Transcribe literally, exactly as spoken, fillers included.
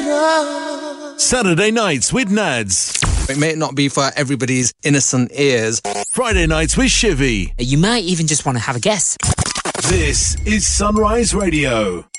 Saturday nights with Nads. It may not be for everybody's innocent ears. Friday nights with Shivy. You might even just want to have a guess. This is Sunrise Radio.